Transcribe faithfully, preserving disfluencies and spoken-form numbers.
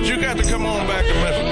but you got to come on back to Memphis.